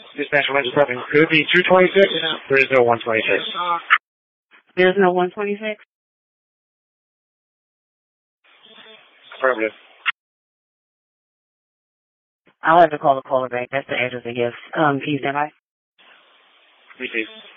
Dispatch West Broken. Could it be 226? There is no 126. There's no 126? Affirmative. I'll have to call the caller back. That's the address I give. Can you stand by? Received.